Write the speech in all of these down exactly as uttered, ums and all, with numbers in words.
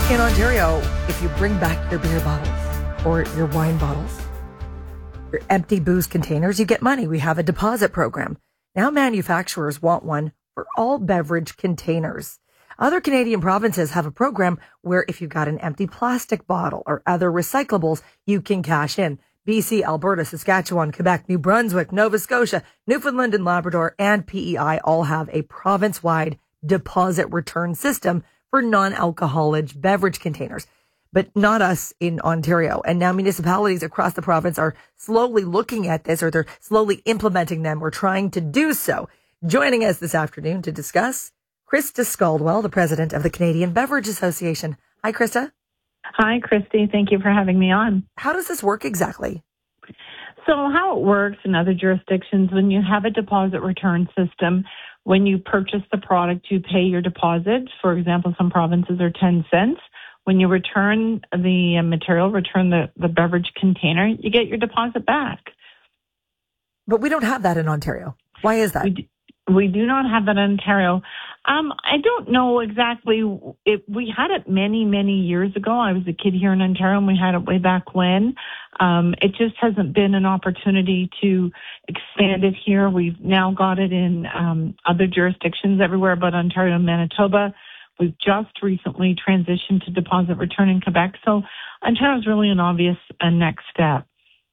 In Ontario, if you bring back your beer bottles or your wine bottles, your empty booze containers, you get money. We have a deposit program. Now manufacturers want one for all beverage containers. Other Canadian provinces have a program where if you've got an empty plastic bottle or other recyclables, you can cash in. B C, Alberta, Saskatchewan, Quebec, New Brunswick, Nova Scotia, Newfoundland and Labrador, and P E I all have a province-wide deposit return system for non-alcoholic beverage containers, but not us in Ontario. And now municipalities across the province are slowly looking at this, or they're slowly implementing them or trying to do so. Joining us this afternoon to discuss, Krista Scaldwell, the president of the Canadian Beverage Association. Hi, Krista. Hi, Christy. Thank you for having me on. How does this work exactly? So how it works in other jurisdictions, when you have a deposit return system, when you purchase the product, you pay your deposit. For example, some provinces are ten cents. When you return the material, return the, the beverage container, you get your deposit back. But we don't have that in Ontario. Why is that? We do, we do not have that in Ontario. Um, I don't know exactly. It, we had it many, many years ago. I was a kid here in Ontario, and we had it way back when. Um, it just hasn't been an opportunity to expand it here. We've now got it in um, other jurisdictions everywhere but Ontario and Manitoba. We've just recently transitioned to deposit return in Quebec. So Ontario is really an obvious uh, next step.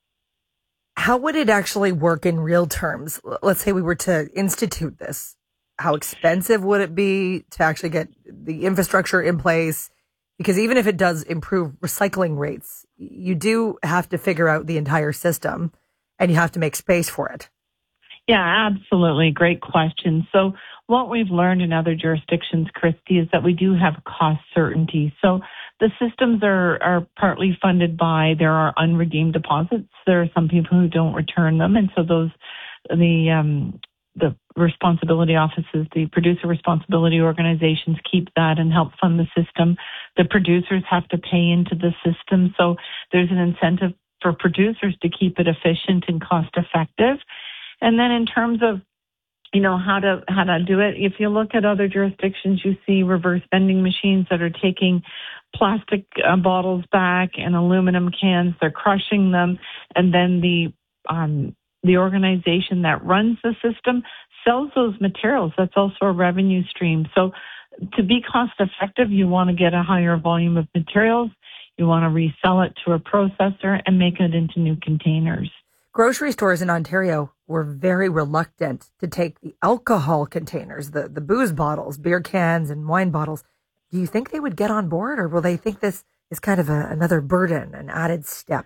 How would it actually work in real terms? Let's say we were to institute this. How expensive would it be to actually get the infrastructure in place? Because even if it does improve recycling rates, you do have to figure out the entire system and you have to make space for it. Yeah, absolutely. Great question. So what we've learned in other jurisdictions, Christy, is that we do have cost certainty. So the systems are, are partly funded by, there are unredeemed deposits. There are some people who don't return them. And so those, the, um, the responsibility offices, the producer responsibility organizations keep that and help fund the system. The producers have to pay into the system. So there's an incentive for producers to keep it efficient and cost effective. And then in terms of, you know, how to, how to do it, if you look at other jurisdictions, you see reverse vending machines that are taking plastic uh, bottles back and aluminum cans. They're crushing them. And then the, um, the organization that runs the system sells those materials. That's also a revenue stream. So to be cost effective, you want to get a higher volume of materials. You want to resell it to a processor and make it into new containers. Grocery stores in Ontario were very reluctant to take the alcohol containers, the, the booze bottles, beer cans and wine bottles. Do you think they would get on board, or will they think this is kind of a, another burden, an added step?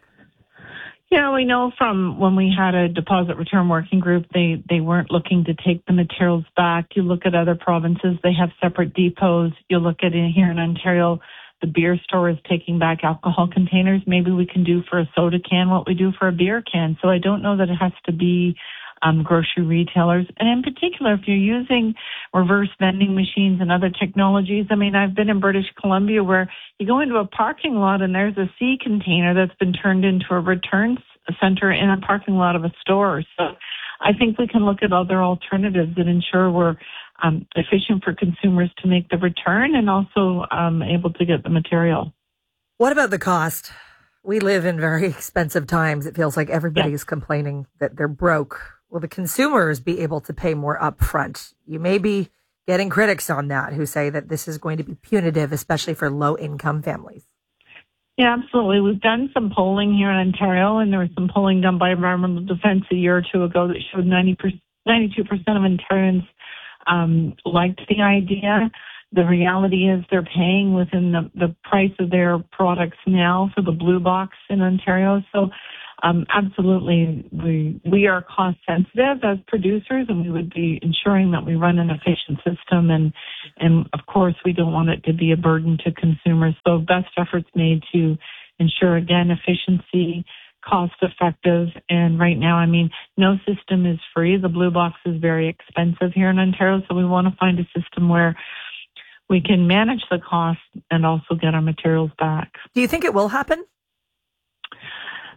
Yeah, we know from when we had a deposit return working group, they, they weren't looking to take the materials back. You look at other provinces, they have separate depots. You look at it here in Ontario, the beer store is taking back alcohol containers. Maybe we can do for a soda can what we do for a beer can. So I don't know that it has to be um, grocery retailers. And in particular, if you're using reverse vending machines and other technologies, I mean, I've been in British Columbia where you go into a parking lot and there's a C container that's been turned into a return center in a parking lot of a store. So I think we can look at other alternatives that ensure we're Um, efficient for consumers to make the return and also um, able to get the material. What about the cost? We live in very expensive times. It feels like everybody's yeah. complaining that they're broke. Will the consumers be able to pay more upfront? You may be getting critics on that who say that this is going to be punitive, especially for low-income families. Yeah, absolutely. We've done some polling here in Ontario, and there was some polling done by Environmental Defence a year or two ago that showed ninety percent, ninety-two percent of Ontarians Um, liked the idea. The reality is they're paying within the, the price of their products now for the blue box in Ontario. So um, absolutely, we we are cost sensitive as producers, and we would be ensuring that we run an efficient system. And, and of course, we don't want it to be a burden to consumers. So best efforts made to ensure, again, efficiency, cost effective. And right now, I mean, no system is free. The blue box is very expensive here in Ontario. So we want to find a system where we can manage the cost and also get our materials back. Do you think it will happen?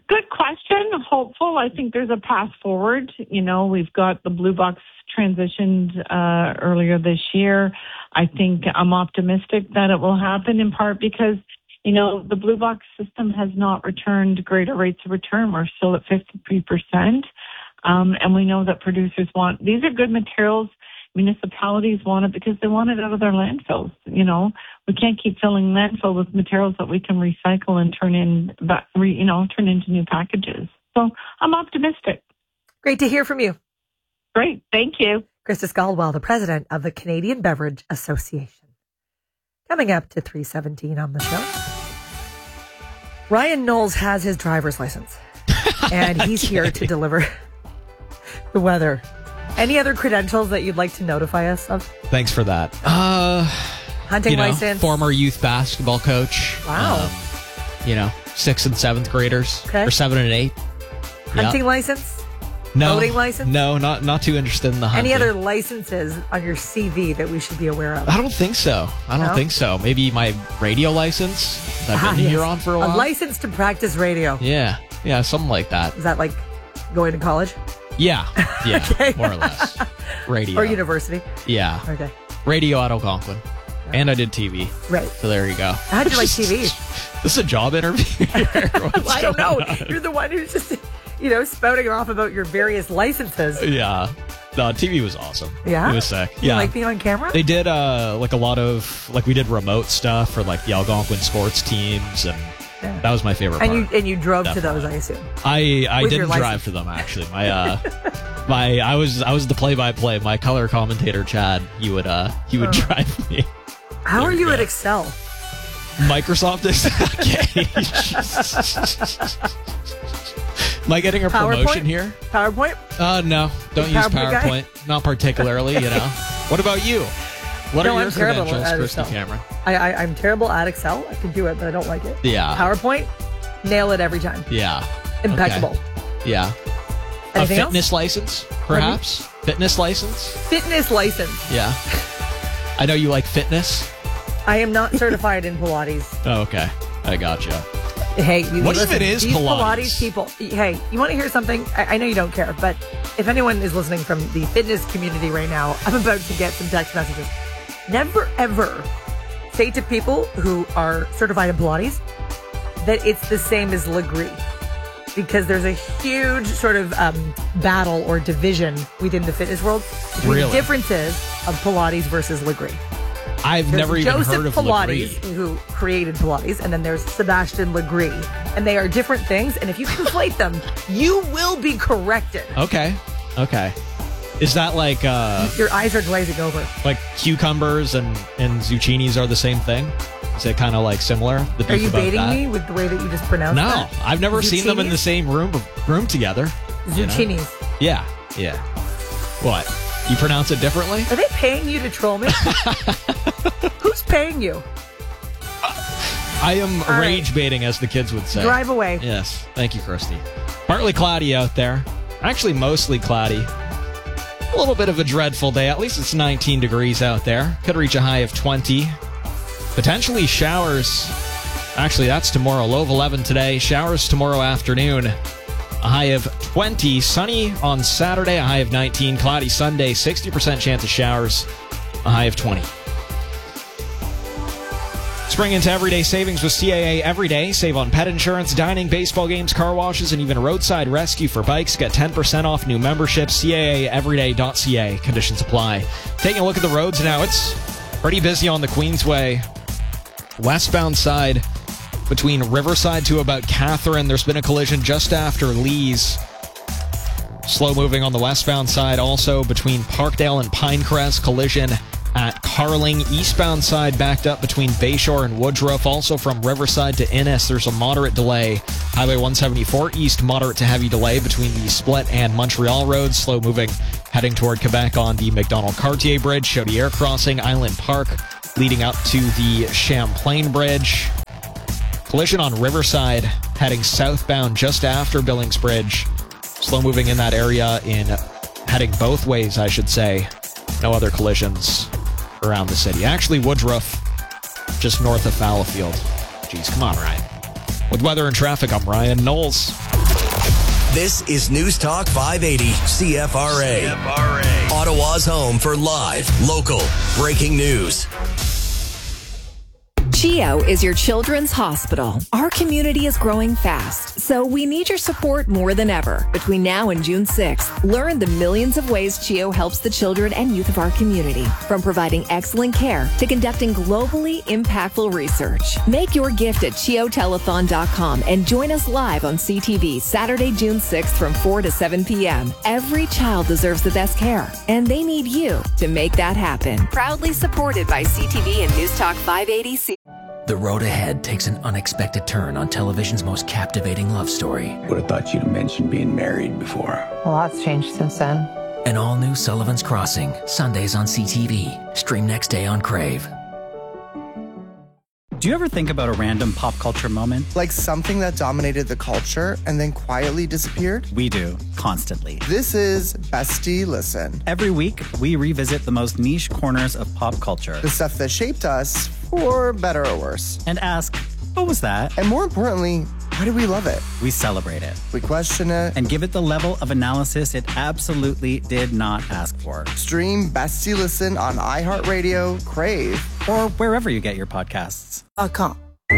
Good question. Hopeful. I think there's a path forward. You know, we've got the Blue Box transitioned uh, earlier this year. I think I'm optimistic that it will happen, in part because, you know, the Blue Box system has not returned greater rates of return. We're still at fifty-three percent. Um, and we know that producers want, these are good materials. Municipalities want it because they want it out of their landfills. You know, we can't keep filling landfill with materials that we can recycle and turn in, you know, turn into new packages. So I'm optimistic. Great to hear from you. Great. Thank you. Krista Scaldwell, the president of the Canadian Beverage Association. Coming up to three seventeen on the show. Ryan Knowles has his driver's license, and he's here to deliver the weather. Any other credentials that you'd like to notify us of? Thanks for that. Uh, Hunting you know, license. Former youth basketball coach. Wow. Um, you know, sixth and seventh graders. Okay. Or seven and eight. Hunting Yep. license? No. Boating license? No, not not too interested in the hunting. Any other licenses on your C V that we should be aware of? I don't think so. I don't No? think so. Maybe my radio license that I've Ah, been yes. here on for a while. A license to practice radio. Yeah. Yeah, something like that. Is that like going to college? Yeah. Yeah. Okay. More or less. Radio. Or university? Yeah. Okay. Radio at Algonquin. And I did T V. Right. So there you go. How'd you like T V? This is a job interview. I don't know. You're the one who's just, you know, spouting off about your various licenses. Yeah. No, T V was awesome. Yeah? It was sick. You Yeah. like being on camera? They did uh like a lot of like we did remote stuff for like the Algonquin sports teams, and Yeah. that was my favorite and part. you and you drove Definitely. to those, I assume. I I With your didn't license. drive to them actually. My uh my I was I was the play by play. My color commentator Chad, he would uh he would Oh. drive me. How There are you you go. at Excel? Microsoft is okay. Am I getting a promotion PowerPoint? here? PowerPoint? Uh no, don't use PowerPoint guy? PowerPoint. Not particularly, you know. What about you? What No, are your I'm terrible credentials, at Christy Excel. Cameron? I, I, I'm terrible at Excel. I can do it, but I don't like it. Yeah. PowerPoint? Nail it every time. Yeah. Impeccable. Okay. Yeah. Anything a else? fitness license, perhaps? Fitness license? Fitness license. Yeah. I know you like fitness. I am not certified in Pilates. Oh, okay. I gotcha. Hey, you What if listen, it is these Pilates? people? Hey, you want to hear something? I, I know you don't care, but if anyone is listening from the fitness community right now, I'm about to get some text messages. Never ever say to people who are certified in Pilates that it's the same as Legree, because there's a huge sort of um, battle or division within the fitness world between Really? the differences of Pilates versus Legree. I've There's never even Joseph heard of Pilates, Legree. who created Pilates, and then there's Sebastian Legree. And they are different things, and if you conflate them, you will be corrected. Okay. Okay. Is that like uh Your eyes are glazing over. like cucumbers and, and zucchinis are the same thing? Is it kind of like similar? The Are beef you about baiting that? me with the way that you just pronounced No, that? I've never seen them in the Zucchinis? same room room together. you know? Zucchinis. Yeah, yeah. What? You pronounce it differently? Are they paying you to troll me? Who's paying you? I am All right. rage baiting, as the kids would say. Drive away. Yes, thank you, Christy. Partly cloudy out there. Actually, mostly cloudy. A little bit of a dreadful day. At least it's nineteen degrees out there. Could reach a high of twenty. Potentially showers. Actually, that's tomorrow. Low of eleven today. Showers tomorrow afternoon. A high of twenty. Sunny on Saturday. A high of nineteen. Cloudy Sunday. sixty percent chance of showers. A high of twenty. Spring into everyday savings with C A A Everyday. Save on pet insurance, dining, baseball games, car washes, and even roadside rescue for bikes. Get ten percent off new memberships. C A A everyday dot C A. Conditions apply. Taking a look at the roads now. It's pretty busy on the Queensway westbound side between Riverside to about Catherine. There's been a collision just after Lee's. Slow moving on the westbound side. Also between Parkdale and Pinecrest. Collision at Carling. Eastbound side backed up between Bayshore and Woodruff. Also from Riverside to Innis, there's a moderate delay. Highway one seventy-four East, moderate to heavy delay between the Split and Montreal roads. Slow moving heading toward Quebec on the McDonald-Cartier Bridge. Chaudière Crossing, Island Park, leading up to the Champlain Bridge. Collision on Riverside heading southbound just after Billings Bridge. Slow moving in that area in heading both ways, I should say. No other collisions around the city. Actually, Woodruff, just north of Fallowfield. Jeez, come on, Ryan. With weather and traffic, I'm Ryan Knowles. This is News Talk five eighty C F R A. C F R A. Ottawa's home for live, local, breaking news. CHEO is your children's hospital. Our community is growing fast, so we need your support more than ever. Between now and June sixth, learn the millions of ways CHEO helps the children and youth of our community, from providing excellent care to conducting globally impactful research. Make your gift at cheo telethon dot com and join us live on C T V Saturday, June sixth from four to seven p.m. Every child deserves the best care, and they need you to make that happen. Proudly supported by C T V and News Talk five eighty C. The road ahead takes an unexpected turn on television's most captivating love story. Would have thought you'd have mentioned being married before. A lot's changed since then. An all-new Sullivan's Crossing, Sundays on C T V. Stream next day on Crave. Do you ever think about a random pop culture moment? Like something that dominated the culture and then quietly disappeared? We do, constantly. This is Bestie Listen. Every week, we revisit the most niche corners of pop culture. The stuff that shaped us, for better or worse. And ask, what was that? And more importantly, why do we love it? We celebrate it. We question it. And give it the level of analysis it absolutely did not ask for. Stream Bestie Listen on iHeartRadio, Crave, or wherever you get your podcasts. Uh, com.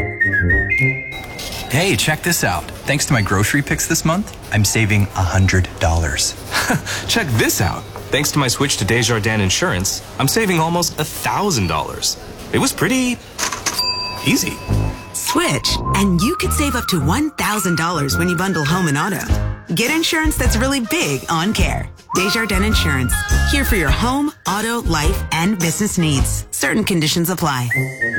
Hey, check this out. Thanks to my grocery picks this month, I'm saving one hundred dollars. Check this out. Thanks to my switch to Desjardins Insurance, I'm saving almost one thousand dollars. It was pretty easy. Switch, and you could save up to one thousand dollars when you bundle home and auto. Get insurance that's really big on care. Desjardins Insurance, here for your home, auto, life, and business needs. Certain conditions apply.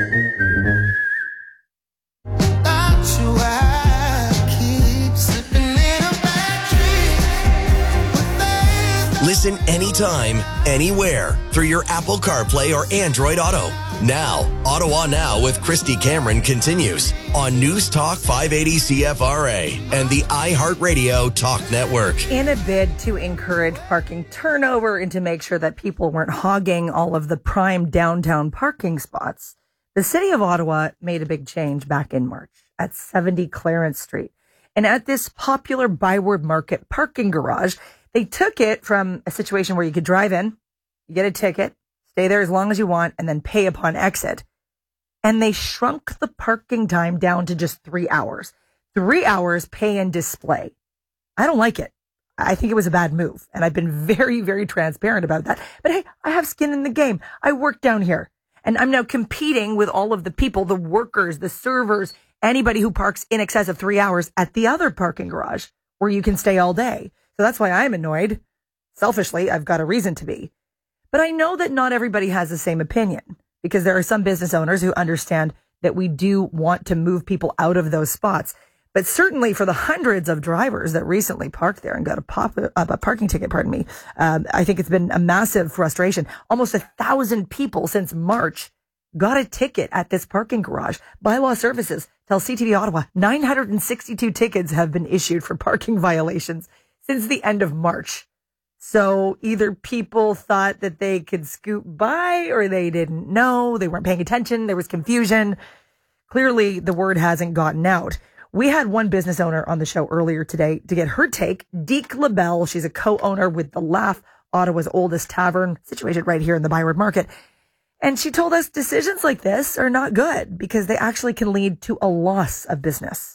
Listen anytime, anywhere through your Apple CarPlay or Android Auto. Now, Ottawa Now with Christy Cameron continues on News Talk five eighty C F R A and the iHeartRadio Talk Network. In a bid to encourage parking turnover and to make sure that people weren't hogging all of the prime downtown parking spots, the City of Ottawa made a big change back in March at seventy Clarence Street. And at this popular Byward Market parking garage, they took it from a situation where you could drive in, you get a ticket, stay there as long as you want, and then pay upon exit. And they shrunk the parking time down to just three hours. Three hours pay and display. I don't like it. I think it was a bad move. And I've been very, very transparent about that. But hey, I have skin in the game. I work down here. And I'm now competing with all of the people, the workers, the servers, anybody who parks in excess of three hours at the other parking garage where you can stay all day. So that's why I'm annoyed. Selfishly, I've got a reason to be. But I know that not everybody has the same opinion, because there are some business owners who understand that we do want to move people out of those spots. But certainly for the hundreds of drivers that recently parked there and got a pop up a parking ticket, pardon me, um, I think it's been a massive frustration. Almost a thousand people since March got a ticket at this parking garage. Bylaw Services tells C T V Ottawa nine hundred sixty-two tickets have been issued for parking violations since the end of March. So either people thought that they could scoot by, or they didn't know, they weren't paying attention, there was confusion. Clearly, the word hasn't gotten out. We had one business owner on the show earlier today to get her take. Deke LaBelle, she's a co-owner with The Laugh, Ottawa's oldest tavern, situated right here in the Byward Market. And she told us decisions like this are not good because they actually can lead to a loss of business.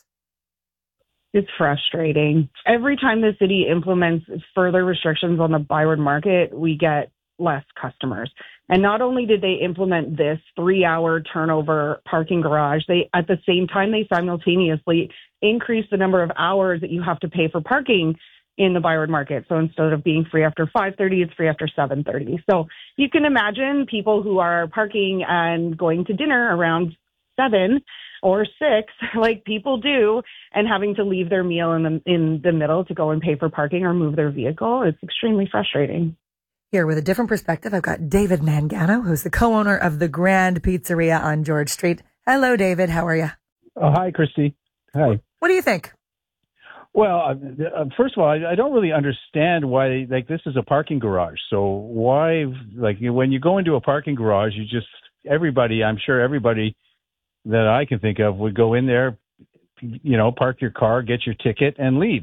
It's frustrating. Every time the city implements further restrictions on the Byward Market, we get less customers. And not only did they implement this three-hour turnover parking garage, they at the same time they simultaneously increased the number of hours that you have to pay for parking in the Byward Market. So instead of being free after five thirty, it's free after seven thirty. So you can imagine people who are parking and going to dinner around seven or six, like people do, and having to leave their meal in the in the middle to go and pay for parking or move their vehicle. It's extremely frustrating. Here with a different perspective, I've got David Mangano, who's the co-owner of the Grand Pizzeria on George Street. Hello, David. How are you? Oh, hi, Christy. Hi. What do you think? Well, uh, first of all, I, I don't really understand why, like, this is a parking garage. So why, like, when you go into a parking garage, you just, everybody, I'm sure everybody that I can think of would go in there, you know, park your car, get your ticket, and leave.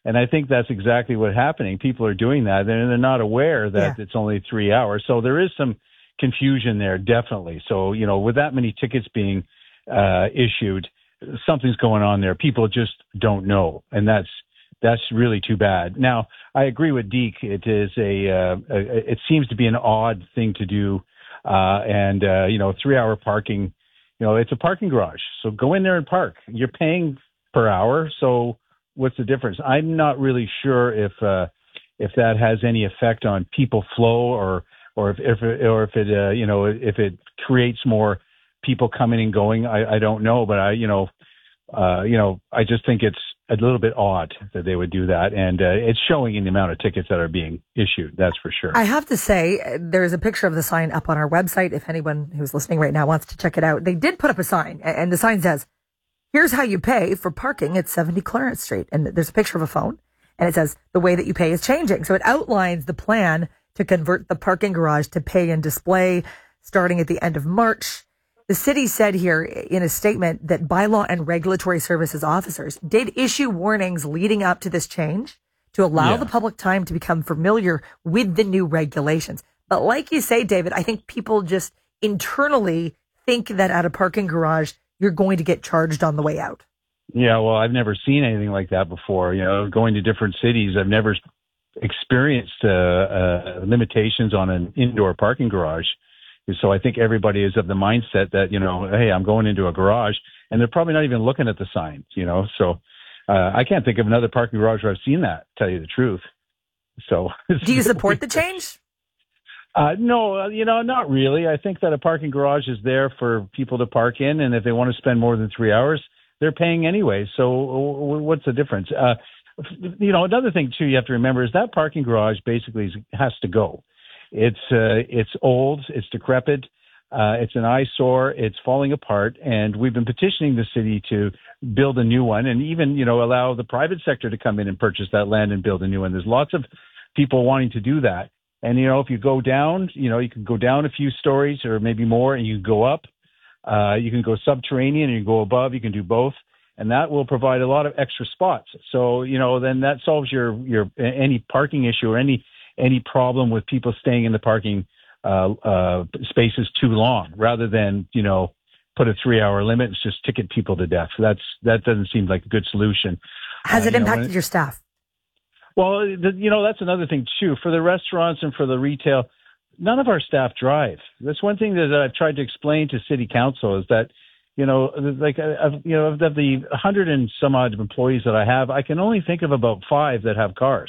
And I think that's exactly what's happening. People are doing that, and they're not aware that yeah. it's only three hours. So there is some confusion there, definitely. So, you know, with that many tickets being uh, issued, something's going on there. People just don't know, and that's that's really too bad. Now, I agree with Deke. It is a, uh, a it seems to be an odd thing to do, uh, and uh, you know, three-hour parking. You know, it's a parking garage, so go in there and park. You're paying per hour, so what's the difference? I'm not really sure if uh, if that has any effect on people flow, or or if, if it, or if it uh, you know if it creates more people coming and going. I, I don't know, but I you know uh, you know I just think it's a little bit odd that they would do that, and uh, it's showing in the amount of tickets that are being issued. That's for sure. I have to say, there's a picture of the sign up on our website. If anyone who's listening right now wants to check it out, they did put up a sign, and the sign says, "Here's how you pay for parking at seventy Clarence Street." And there's a picture of a phone, and it says the way that you pay is changing. So it outlines the plan to convert the parking garage to pay and display starting at the end of March. The city said here in a statement that bylaw and regulatory services officers did issue warnings leading up to this change to allow yeah. the public time to become familiar with the new regulations. But like you say, David, I think people just internally think that at a parking garage, you're going to get charged on the way out. Yeah, well, I've never seen anything like that before. You know, going to different cities, I've never experienced uh, uh, limitations on an indoor parking garage. So I think everybody is of the mindset that, you know, hey, I'm going into a garage, and they're probably not even looking at the signs, you know. So uh, I can't think of another parking garage where I've seen that, to tell you the truth. So do you support the change? Uh, no, you know, not really. I think that a parking garage is there for people to park in, and if they want to spend more than three hours, they're paying anyway. So what's the difference? Uh, you know, another thing, too, you have to remember is that parking garage basically is, has to go. It's uh, it's old, it's decrepit, uh, it's an eyesore, it's falling apart, and we've been petitioning the city to build a new one, and even, you know, allow the private sector to come in and purchase that land and build a new one. There's lots of people wanting to do that. And, you know, if you go down, you know, you can go down a few stories or maybe more, and you can go up. Uh, you can go subterranean and you go above. You can do both. And that will provide a lot of extra spots. So, you know, then that solves your, your any parking issue or any any problem with people staying in the parking uh, uh, spaces too long, rather than, you know, put a three-hour limit and just ticket people to death. So that's that doesn't seem like a good solution. Has uh, it impacted know, your staff? Well, the, you know, that's another thing, too. For the restaurants and for the retail, none of our staff drive. That's one thing that I've tried to explain to city council is that, you know, like, I've, you know, of the hundred and some odd employees that I have, I can only think of about five that have cars.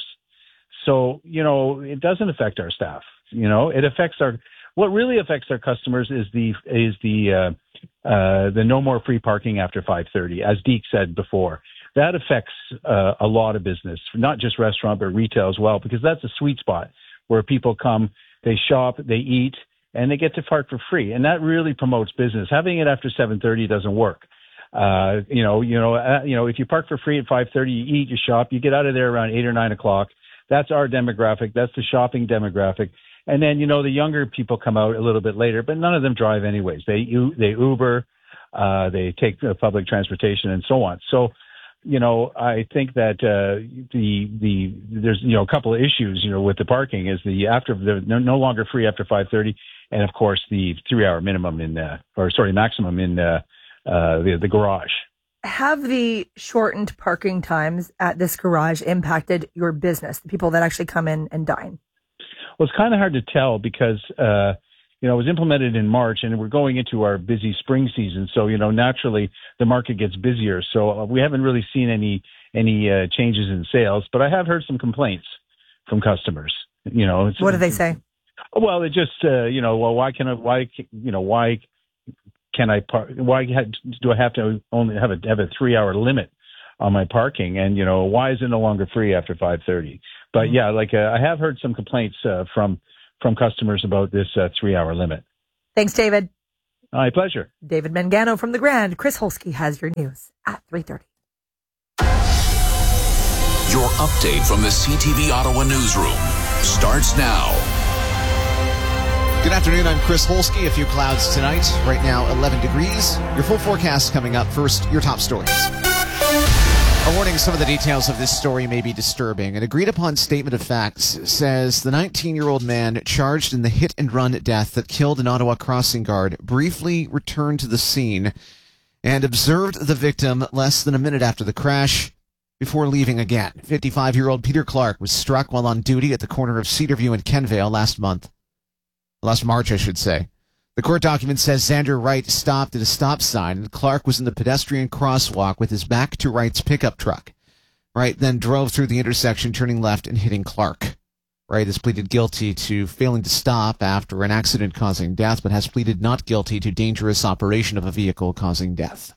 So, you know, it doesn't affect our staff. You know, it affects our, what really affects our customers is the, is the, uh, uh, the no more free parking after five thirty, as Deke said before. That affects uh, a lot of business, not just restaurant, but retail as well, because that's a sweet spot where people come, they shop, they eat, and they get to park for free. And that really promotes business. Having it after seven thirty doesn't work. Uh, you know, you know, uh, you know, if you park for free at five thirty, you eat, you shop, you get out of there around eight or nine o'clock. That's our demographic. That's the shopping demographic. And then, you know, the younger people come out a little bit later, but none of them drive anyways. They, they Uber, uh, they take uh, public transportation and so on. So, you know, I think that uh, the the there's you know a couple of issues you know with the parking is the after the no, no longer free after five thirty, and of course the three hour minimum in uh, or sorry maximum in uh, uh, the the garage. Have the shortened parking times at this garage impacted your business? The people that actually come in and dine. Well, it's kind of hard to tell because. Uh, You know, it was implemented in March, and we're going into our busy spring season. So, you know, naturally the market gets busier. So we haven't really seen any any uh, changes in sales, but I have heard some complaints from customers. You know, it's, what do they say? Well, it just uh, you know, well, why can I? Why you know? Why can I park? Why do I have to only have a have a three hour limit on my parking? And you know, why is it no longer free after five thirty? But mm-hmm. yeah, like uh, I have heard some complaints uh, from. from customers about this uh, three-hour limit. Thanks, David. My pleasure. David Mangano from The Grand. Chris Holsky has your news at three thirty. Your update from the C T V Ottawa newsroom starts now. Good afternoon. I'm Chris Holsky. A few clouds tonight. Right now, eleven degrees. Your full forecast coming up. First, your top stories. A warning, some of the details of this story may be disturbing. An agreed-upon statement of facts says the nineteen-year-old man charged in the hit-and-run death that killed an Ottawa crossing guard briefly returned to the scene and observed the victim less than a minute after the crash before leaving again. fifty-five-year-old Peter Clark was struck while on duty at the corner of Cedarview and Kenvale last month. Last March, I should say. The court document says Xander Wright stopped at a stop sign and Clark was in the pedestrian crosswalk with his back to Wright's pickup truck. Wright then drove through the intersection, turning left and hitting Clark. Wright has pleaded guilty to failing to stop after an accident causing death, but has pleaded not guilty to dangerous operation of a vehicle causing death.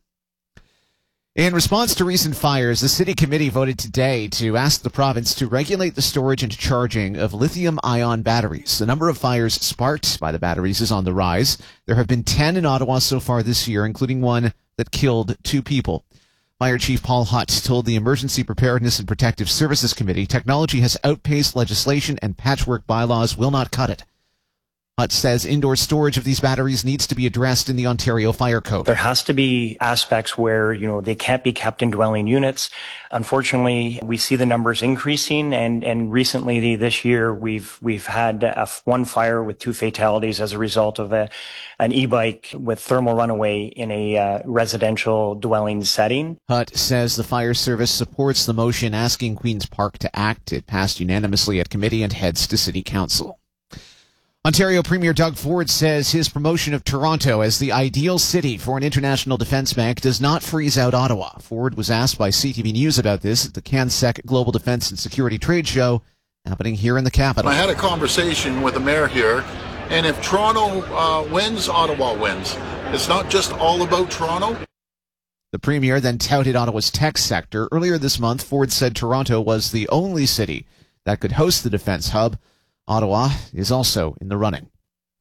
In response to recent fires, the city committee voted today to ask the province to regulate the storage and charging of lithium-ion batteries. The number of fires sparked by the batteries is on the rise. There have been ten in Ottawa so far this year, including one that killed two people. Fire Chief Paul Hutt told the Emergency Preparedness and Protective Services Committee technology has outpaced legislation and patchwork bylaws will not cut it. Hutt says indoor storage of these batteries needs to be addressed in the Ontario Fire Code. There has to be aspects where, you know, they can't be kept in dwelling units. Unfortunately, we see the numbers increasing, and, and recently this year we've we've had a, one fire with two fatalities as a result of a, an e-bike with thermal runaway in a uh, residential dwelling setting. Hutt says the fire service supports the motion asking Queen's Park to act. It passed unanimously at committee and heads to City Council. Ontario Premier Doug Ford says his promotion of Toronto as the ideal city for an international defense bank does not freeze out Ottawa. Ford was asked by C T V News about this at the CanSec Global Defense and Security Trade Show happening here in the capital. I had a conversation with the mayor here, and if Toronto uh, wins, Ottawa wins. It's not just all about Toronto. The premier then touted Ottawa's tech sector. Earlier this month, Ford said Toronto was the only city that could host the defense hub. Ottawa is also in the running.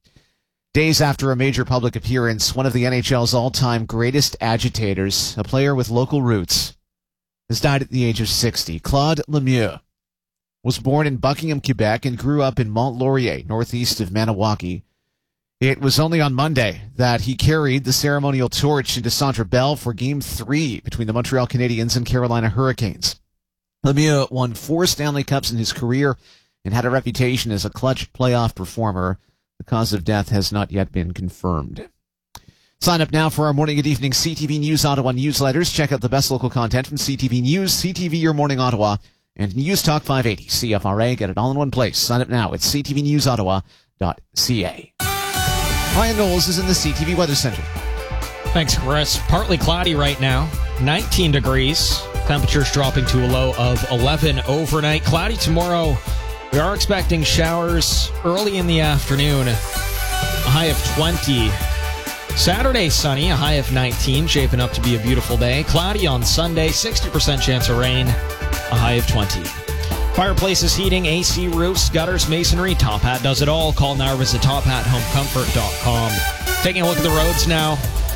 Days after a major public appearance, one of the N H L's all-time greatest agitators, a player with local roots, has died at the age of sixty. Claude Lemieux was born in Buckingham, Quebec, and grew up in Mont-Laurier, northeast of Maniwaki. It was only on Monday that he carried the ceremonial torch into Centre Bell for Game three between the Montreal Canadiens and Carolina Hurricanes. Lemieux won four Stanley Cups in his career and had a reputation as a clutch playoff performer. The cause of death has not yet been confirmed. Sign up now for our morning and evening C T V News Ottawa newsletters. Check out the best local content from C T V News, C T V Your Morning Ottawa, and News Talk five eighty C F R A. Get it all in one place. Sign up now at c t v news ottawa dot c a. Ryan Knowles is in the C T V Weather Center. Thanks, Chris. Partly cloudy right now, nineteen degrees. Temperatures dropping to a low of eleven overnight. Cloudy tomorrow. We are expecting showers early in the afternoon, a high of twenty. Saturday, sunny, a high of nineteen, shaping up to be a beautiful day. Cloudy on Sunday, sixty percent chance of rain, a high of twenty. Fireplaces, heating, A C roofs, gutters, masonry, Top Hat does it all. Call now or visit top hat home comfort dot com. Taking a look at the roads now.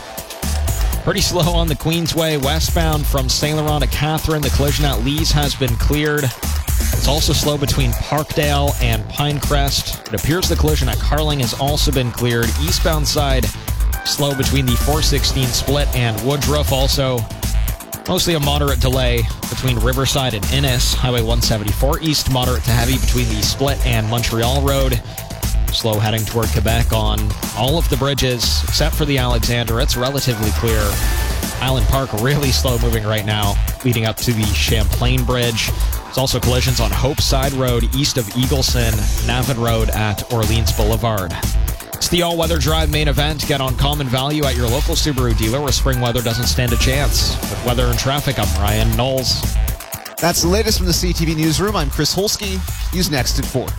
Pretty slow on the Queensway westbound from Saint Laurent to Catherine. The collision at Lees has been cleared. It's also slow between Parkdale and Pinecrest. It appears the collision at Carling has also been cleared. Eastbound side, slow between the four sixteen split and Woodruff. Also, mostly a moderate delay between Riverside and Innis. Highway one seventy-four east, moderate to heavy between the split and Montreal Road. Slow heading toward Quebec on all of the bridges, except for the Alexander. It's relatively clear. Island Park really slow moving right now, leading up to the Champlain Bridge. There's also collisions on Hope Side Road east of Eagleson, Navin Road at Orleans Boulevard. It's the all-weather drive main event. Get on common value at your local Subaru dealer where spring weather doesn't stand a chance. With weather and traffic, I'm Ryan Knowles. That's the latest from the C T V Newsroom. I'm Chris Holsky. News next at four.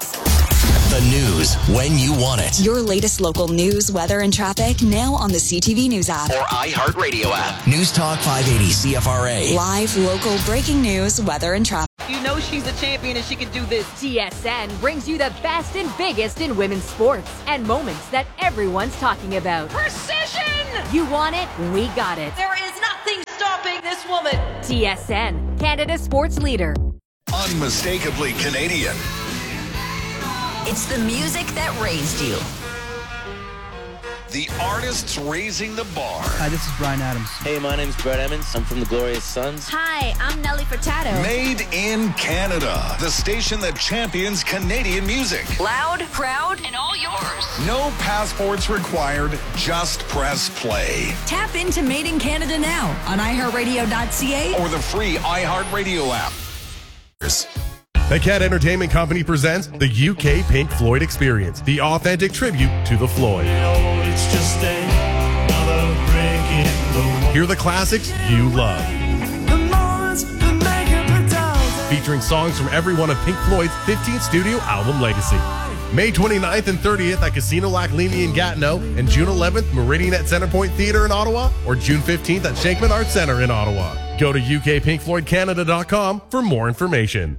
The news when you want it. Your latest local news, weather, and traffic now on the C T V News app. Or iHeartRadio app. News Talk five eighty C F R A. Live, local, breaking news, weather, and traffic. You know she's a champion and she can do this. T S N brings you the best and biggest in women's sports and moments that everyone's talking about. Precision! You want it? We got it. There is nothing stopping this woman. T S N, Canada's sports leader. Unmistakably Canadian. It's the music that raised you. The artists raising the bar. Hi, this is Brian Adams. Hey, my name's Brett Emmons. I'm from the Glorious Sons. Hi, I'm Nelly Furtado. Made in Canada. The station that champions Canadian music. Loud, proud, and all yours. No passports required. Just press play. Tap into Made in Canada now on i heart radio dot c a or the free iHeartRadio app. The Cat Entertainment Company presents the U K Pink Floyd Experience, the authentic tribute to the Floyd. It's just another break in the Hear the classics you love. Featuring songs from every one of Pink Floyd's fifteenth studio album legacy. May twenty-ninth and thirtieth at Casino Lac Leamy in Gatineau, and June eleventh, Meridian at Centrepoint Theatre in Ottawa, or June fifteenth at Shankman Arts Centre in Ottawa. Go to U K Pink Floyd Canada dot com for more information.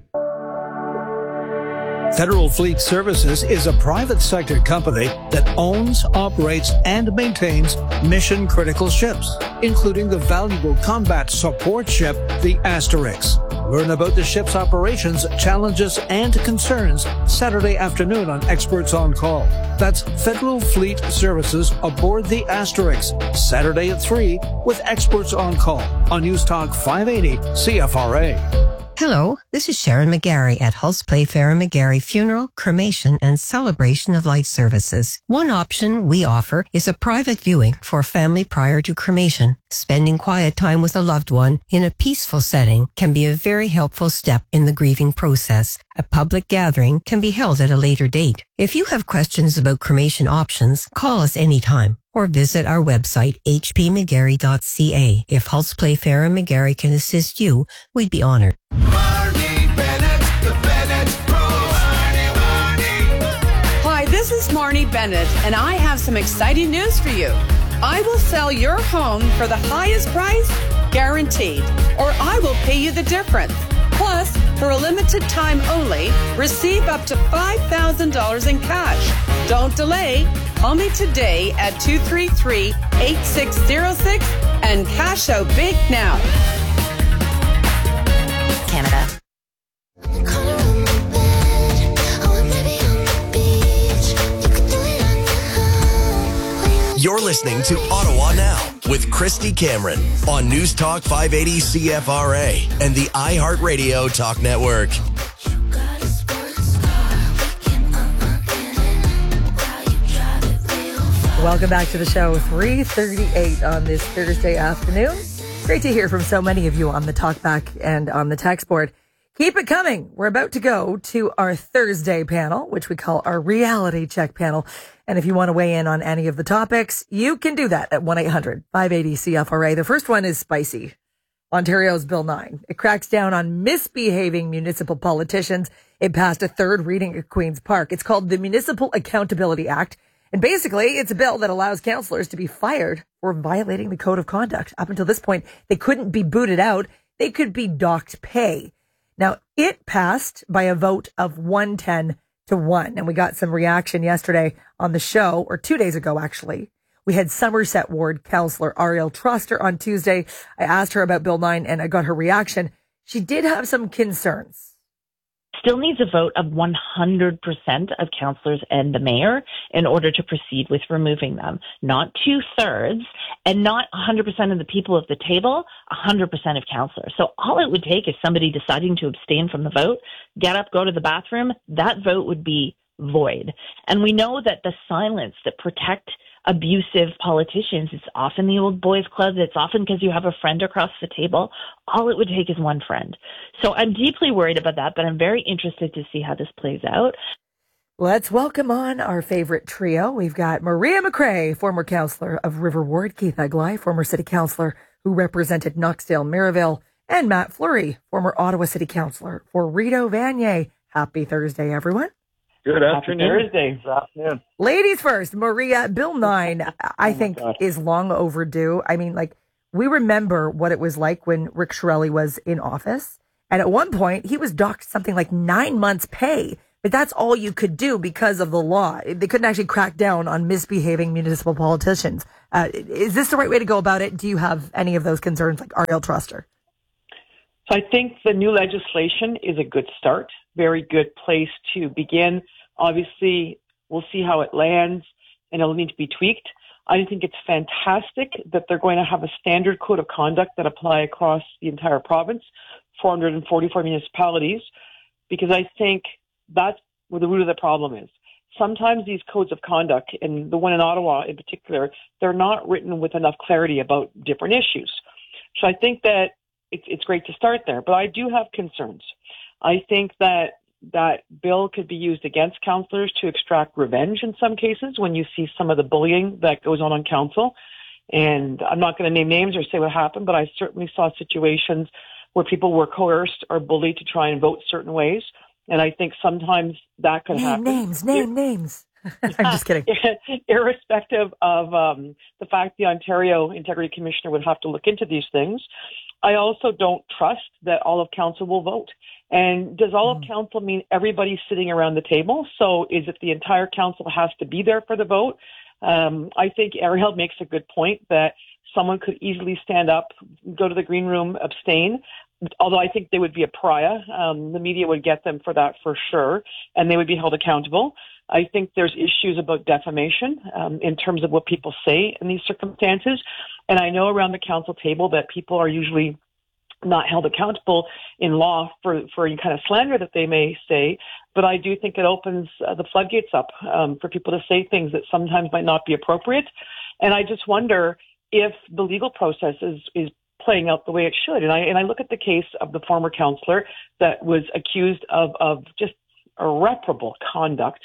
Federal Fleet Services is a private sector company that owns, operates, and maintains mission-critical ships, including the valuable combat support ship, the Asterix. Learn about the ship's operations, challenges, and concerns Saturday afternoon on Experts on Call. That's Federal Fleet Services aboard the Asterix, Saturday at three with Experts on Call on News Talk five eighty C F R A. Hello, this is Sharon McGarry at Hulse Playfair and McGarry Funeral, Cremation, and Celebration of Life Services. One option we offer is a private viewing for family prior to cremation. Spending quiet time with a loved one in a peaceful setting can be a very helpful step in the grieving process. A public gathering can be held at a later date. If you have questions about cremation options, call us anytime or visit our website, h p mcgarry dot c a. If Hulse Playfair and McGarry can assist you, we'd be honored. Marnie Bennett, the Bennett Bros. Marnie, Marnie. Hi, this is Marnie Bennett, and I have some exciting news for you. I will sell your home for the highest price, guaranteed, or I will pay you the difference. Plus, for a limited time only, receive up to five thousand dollars in cash. Don't delay. Call me today at two three three, eight six zero six and cash out big now. Canada. You're listening to Ottawa Now with Christy Cameron on News Talk five eighty C F R A and the iHeartRadio Talk Network. Welcome back to the show, three thirty-eight on this Thursday afternoon. Great to hear from so many of you on the talkback and on the text board. Keep it coming. We're about to go to our Thursday panel, which we call our reality check panel. And if you want to weigh in on any of the topics, you can do that at one eight hundred five eighty C F R A. The first one is spicy. Ontario's Bill nine. It cracks down on misbehaving municipal politicians. It passed a third reading at Queen's Park. It's called the Municipal Accountability Act. And basically, it's a bill that allows councillors to be fired for violating the code of conduct. Up until this point, they couldn't be booted out. They could be docked pay. Now, it passed by a vote of one ten to one. And we got some reaction yesterday on the show, or two days ago, actually. We had Somerset Ward Councillor Ariel Truster on Tuesday. I asked her about Bill nine and I got her reaction. She did have some concerns. Still needs a vote of one hundred percent of councillors and the mayor in order to proceed with removing them. Not two-thirds and not one hundred percent of the people at the table, one hundred percent of councillors. So all it would take is somebody deciding to abstain from the vote, get up, go to the bathroom. That vote would be void. And we know that the silence that protect abusive politicians, it's often the old boys club. It's often because you have a friend across the table. All it would take is one friend. So I'm deeply worried about that, but I'm very interested to see how this plays out. Let's welcome on our favorite trio. We've got Maria McRae, former councillor of River Ward, Keith Eglai, former city councillor who represented Knoxdale Mirabel, and Matt Fleury, former Ottawa city councillor for Rideau Vanier. Happy Thursday, everyone. Good afternoon. Happy Thursday. Good afternoon. Ladies first, Maria, Bill nine, I think, oh is long overdue. I mean, like, we remember what it was like when Rick Shirelli was in office. And at one point, he was docked something like nine months' pay. But that's all you could do because of the law. They couldn't actually crack down on misbehaving municipal politicians. Uh, is this the right way to go about it? Do you have any of those concerns, like Ariel Truster? So I think the new legislation is a good start, very good place to begin. Obviously, we'll see how it lands, and it'll need to be tweaked. I think it's fantastic that they're going to have a standard code of conduct that apply across the entire province, four hundred forty-four municipalities, because I think that's where the root of the problem is. Sometimes these codes of conduct, and the one in Ottawa in particular, they're not written with enough clarity about different issues. So I think that it's, it's great to start there, but I do have concerns. I think that that bill could be used against councillors to extract revenge in some cases when you see some of the bullying that goes on on council. And I'm not going to name names or say what happened, but I certainly saw situations where people were coerced or bullied to try and vote certain ways. And I think sometimes that could name happen. Names, name Ir- names. I'm just kidding. Irrespective of um, the fact the Ontario Integrity Commissioner would have to look into these things, I also don't trust that all of council will vote. And does all mm. of council mean everybody sitting around the table? So is it the entire council has to be there for the vote? Um, I think Ariel makes a good point that someone could easily stand up, go to the green room, abstain. Although I think they would be a pariah. Um, the media would get them for that for sure, and they would be held accountable. I think there's issues about defamation um, in terms of what people say in these circumstances. And I know around the council table that people are usually not held accountable in law for, for any kind of slander that they may say. But I do think it opens uh, the floodgates up um, for people to say things that sometimes might not be appropriate. And I just wonder if the legal process is, is playing out the way it should. And I, and I look at the case of the former councillor that was accused of, of just irreparable conduct.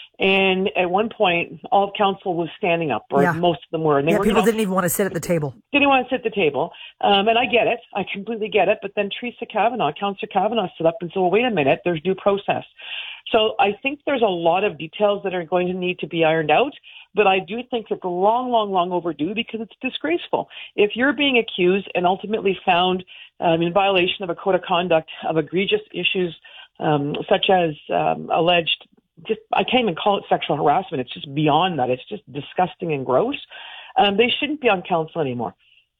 And at one point, all of council was standing up, or yeah. most of them were. And they yeah, were, people you know, didn't even want to sit at the table. Didn't want to sit at the table. Um, and I get it. I completely get it. But then Teresa Kavanagh, Councillor Kavanagh stood up and said, well, wait a minute, there's due process. So I think there's a lot of details that are going to need to be ironed out. But I do think it's long, long, long overdue because it's disgraceful. If you're being accused and ultimately found um, in violation of a code of conduct of egregious issues um, such as um, alleged, just I can't even call it sexual harassment. It's just beyond that. It's just disgusting and gross. Um, they shouldn't be on council anymore.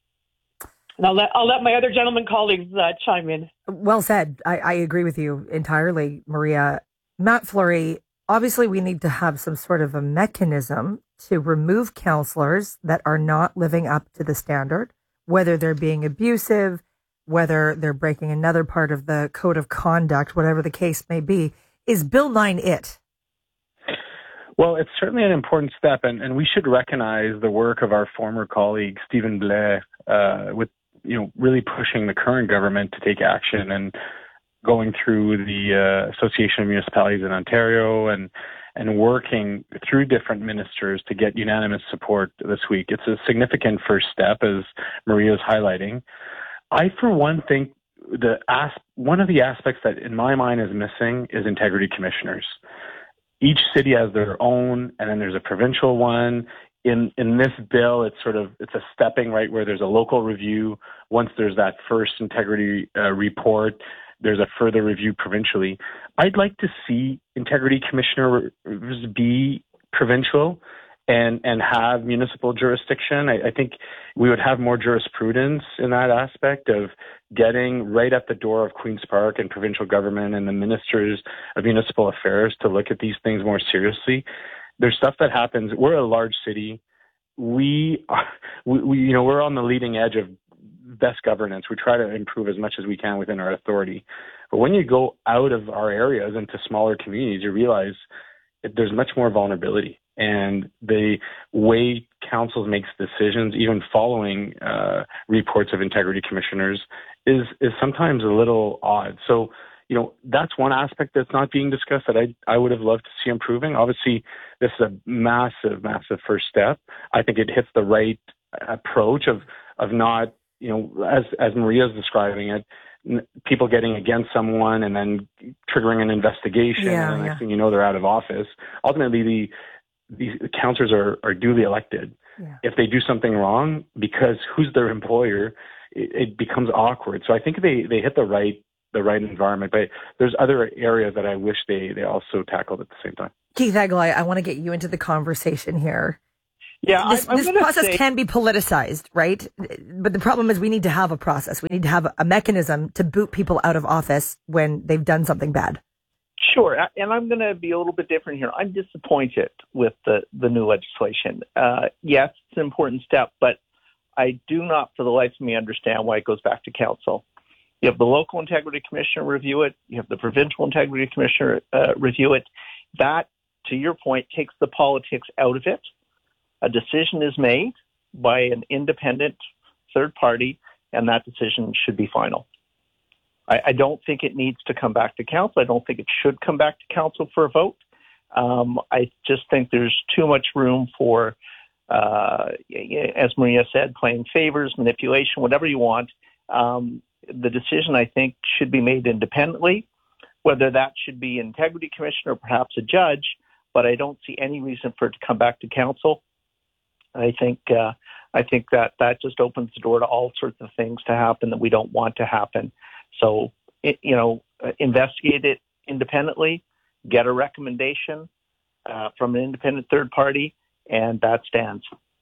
And I'll let, I'll let my other gentleman colleagues uh, chime in. Well said. I, I agree with you entirely, Maria. Matt Fleury, obviously we need to have some sort of a mechanism to remove councillors that are not living up to the standard, whether they're being abusive, whether they're breaking another part of the code of conduct, whatever the case may be. Is Bill nine it? Well, it's certainly an important step, and, and we should recognize the work of our former colleague, Stephen Blais, uh, with, you know, really pushing the current government to take action and going through the uh, Association of Municipalities in Ontario and and working through different ministers to get unanimous support this week. It's a significant first step, as Maria is highlighting. I, for one, think the as- one of the aspects that, in my mind, is missing is integrity commissioners. Each city has their own, and then there's a provincial one. In in this bill, it's sort of it's a stepping, right, where there's a local review. Once there's that first integrity uh, report, there's a further review provincially. I'd like to see integrity commissioners be provincial and and have municipal jurisdiction. I, I think we would have more jurisprudence in that aspect of getting right at the door of Queen's Park and provincial government and the ministers of municipal affairs to look at these things more seriously. There's stuff that happens. We're a large city. We, are, we, we you know, we're on the leading edge of best governance. We try to improve as much as we can within our authority. But when you go out of our areas into smaller communities, you realize that there's much more vulnerability. And the way councils makes decisions, even following uh, reports of integrity commissioners, is is sometimes a little odd. So, you know, that's one aspect that's not being discussed that I I would have loved to see improving. Obviously, this is a massive, massive first step. I think it hits the right approach of of not, you know, as as Maria's describing it, n- people getting against someone and then triggering an investigation, yeah, and the yeah. next thing you know, they're out of office. Ultimately, the these councillors are, are duly elected. Yeah. If they do something wrong, because who's their employer, it, it becomes awkward. So I think they, they hit the right the right environment. But there's other areas that I wish they, they also tackled at the same time. Keith Egel, I, I want to get you into the conversation here. Yeah, this, I, I'm this gonna process say- can be politicized, right? But the problem is we need to have a process. We need to have a mechanism to boot people out of office when they've done something bad. Sure, and I'm going to be a little bit different here. I'm disappointed with the, the new legislation. Uh, yes, it's an important step, but I do not for the life of me understand why it goes back to council. You have the local integrity commissioner review it. You have the provincial integrity commissioner uh, review it. That, to your point, takes the politics out of it. A decision is made by an independent third party, and that decision should be final. I, I don't think it needs to come back to council. I don't think it should come back to council for a vote. Um, I just think there's too much room for, uh, as Maria said, playing favors, manipulation, whatever you want. Um, the decision, I think, should be made independently, whether that should be an integrity commissioner or perhaps a judge, but I don't see any reason for it to come back to council. I think uh, I think that that just opens the door to all sorts of things to happen that we don't want to happen. So, it, you know, uh, investigate it independently, get a recommendation uh, from an independent third party, and that stands.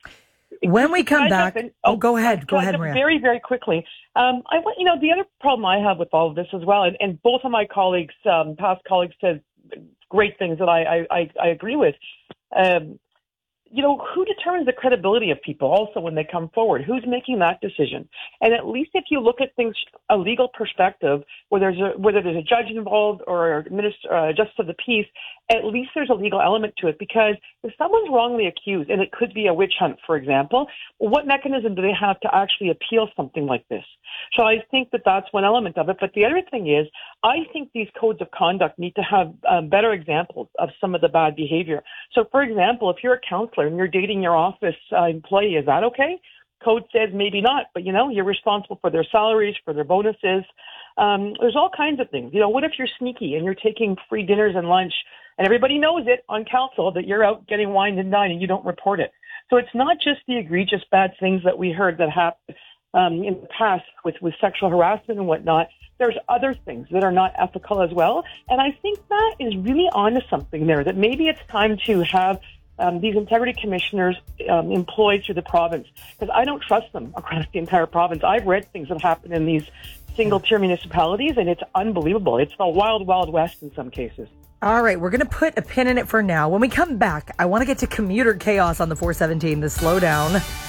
When we come Can I back, jump in? oh, go ahead, go Can I ahead, jump Maria. Very, very quickly. Um, I want, you know, the other problem I have with all of this as well, and, and both of my colleagues, um, past colleagues, said great things that I, I, I agree with. Um, you know, who determines the credibility of people also when they come forward? Who's making that decision? And at least if you look at things a legal perspective, whether there's a, whether there's a judge involved or a minister, uh, justice of the peace, at least there's a legal element to it. Because if someone's wrongly accused, and it could be a witch hunt, for example, what mechanism do they have to actually appeal something like this? So I think that that's one element of it. But the other thing is, I think these codes of conduct need to have um, better examples of some of the bad behavior. So, for example, if you're a counselor and you're dating your office uh, employee, is that okay? Code says maybe not, but, you know, you're responsible for their salaries, for their bonuses. Um, there's all kinds of things. You know, what if you're sneaky and you're taking free dinners and lunch and everybody knows it on council that you're out getting wine and dine and you don't report it? So it's not just the egregious bad things that we heard that happened um, in the past with, with sexual harassment and whatnot. There's other things that are not ethical as well. And I think that is really onto something there, that maybe it's time to have um, these integrity commissioners um, employed through the province, because I don't trust them across the entire province. I've read things that happen in these single-tier municipalities, and it's unbelievable. It's the wild, wild west in some cases. All right, we're going to put a pin in it for now. When we come back, I want to get to commuter chaos on the four seventeen, the slowdown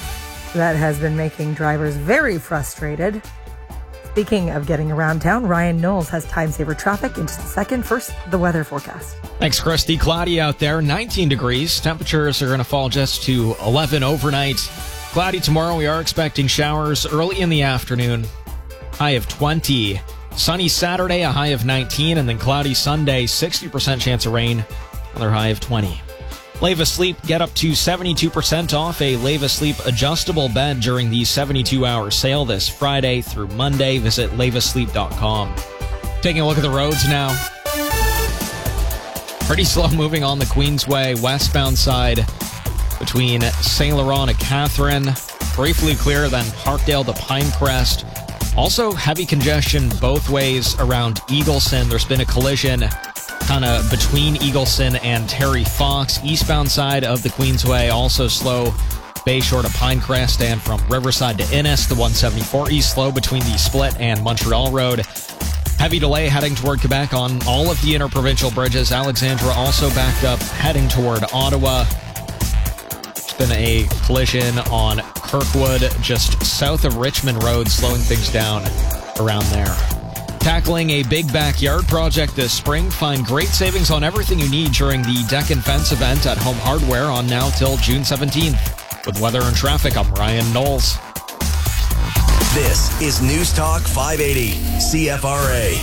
that has been making drivers very frustrated. Speaking of getting around town, Ryan Knowles has time-saver traffic in just a second. First, the weather forecast. Thanks, Christy. Cloudy out there, nineteen degrees. Temperatures are going to fall just to eleven overnight. Cloudy tomorrow. We are expecting showers early in the afternoon. High of twenty. Sunny Saturday, a high of nineteen. And then cloudy Sunday, sixty percent chance of rain. Another high of twenty. Leva Sleep, get up to seventy-two percent off a Leva Sleep adjustable bed during the seventy-two hour sale this Friday through Monday. Visit leva sleep dot com. Taking a look at the roads now. Pretty slow moving on the Queensway westbound side between Saint Laurent and Catherine. Briefly clear, then Parkdale to Pinecrest. Also heavy congestion both ways around Eagleson. There's been a collision kind of between Eagleson and Terry Fox. Eastbound side of the Queensway also slow. Bayshore to Pinecrest, and from Riverside to Innis, the one seventy-four East slow between the Split and Montreal Road. Heavy delay heading toward Quebec on all of the interprovincial bridges. Alexandra also backed up heading toward Ottawa. There's been a collision on Kirkwood just south of Richmond Road, slowing things down around there. Tackling a big backyard project this spring. Find great savings on everything you need during the Deck and Fence event at Home Hardware on now till June seventeenth. With weather and traffic, I'm Ryan Knowles. This is News Talk five eighty C F R A.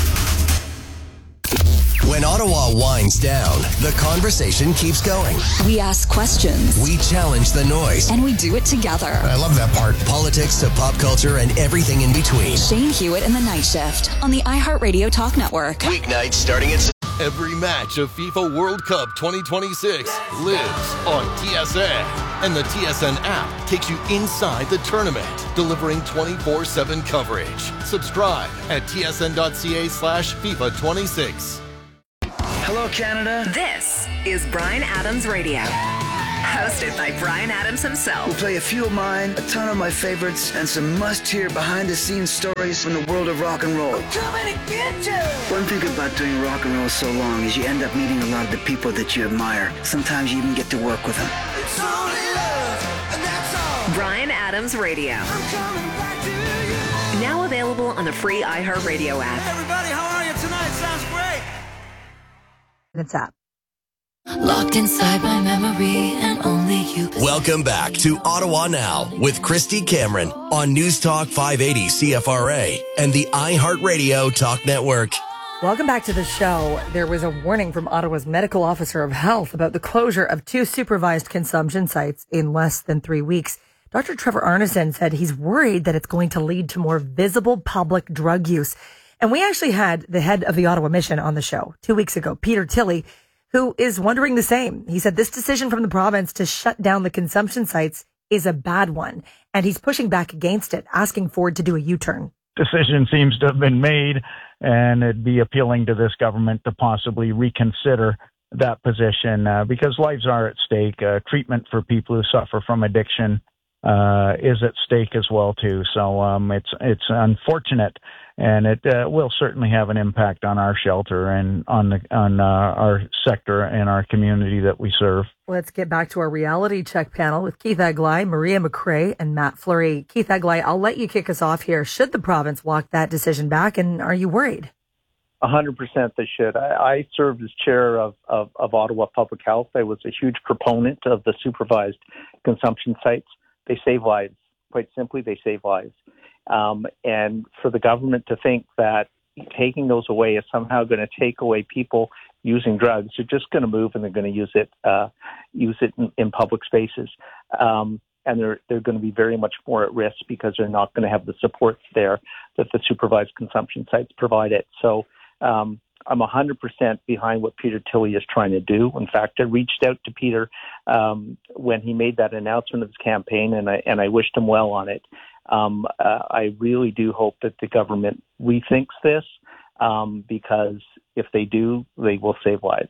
When Ottawa winds down, the conversation keeps going. We ask questions. We challenge the noise. And we do it together. I love that part. Politics to pop culture and everything in between. Shane Hewitt and the Night Shift on the iHeartRadio Talk Network. Weeknights starting at... Every match of FIFA World Cup twenty twenty-six lives on T S N. And the T S N app takes you inside the tournament, delivering twenty-four seven coverage. Subscribe at tsn.ca slash FIFA 26. Hello, Canada. This is Bryan Adams Radio. Hosted by Bryan Adams himself. We'll play a few of mine, a ton of my favorites, and some must-hear behind-the-scenes stories from the world of rock and roll. We're coming to get you! One thing about doing rock and roll so long is you end up meeting a lot of the people that you admire. Sometimes you even get to work with them. It's only love, and that's all. Bryan Adams Radio. I'm coming back to you. Now available on the free iHeartRadio app. Hey everybody, how are you tonight? Sounds great. It's app. Locked inside my memory and only you. Welcome back to Ottawa Now with Christy Cameron on News Talk five eighty C F R A and the iHeartRadio Talk Network. Welcome back to the show. There was a warning from Ottawa's medical officer of health about the closure of two supervised consumption sites in less than three weeks. Doctor Trevor Arneson said he's worried that it's going to lead to more visible public drug use. And we actually had the head of the Ottawa Mission on the show two weeks ago, Peter Tilley, who is wondering the same. He said this decision from the province to shut down the consumption sites is a bad one, and he's pushing back against it, asking Ford to do a U-turn. Decision seems to have been made, and it'd be appealing to this government to possibly reconsider that position uh, because lives are at stake. Uh, treatment for people who suffer from addiction uh, is at stake as well, too. So um, it's it's unfortunate. And it uh, will certainly have an impact on our shelter and on the, on uh, our sector and our community that we serve. Let's get back to our reality check panel with Keith Aglai, Maria McRae, and Matt Fleury. Keith Aglai, I'll let you kick us off here. Should the province walk that decision back, and are you worried? A hundred percent they should. I, I served as chair of, of, of Ottawa Public Health. I was a huge proponent of the supervised consumption sites. They save lives. Quite simply, they save lives. Um, and for the government to think that taking those away is somehow going to take away people using drugs, they're just going to move and they're going to use it, uh, use it in, in public spaces. Um, and they're, they're going to be very much more at risk because they're not going to have the support there that the supervised consumption sites provide it. So, um, I'm a hundred percent behind what Peter Tilley is trying to do. In fact, I reached out to Peter, um, when he made that announcement of his campaign, and I, and I wished him well on it. Um, uh, I really do hope that the government rethinks this, um, because if they do, they will save lives.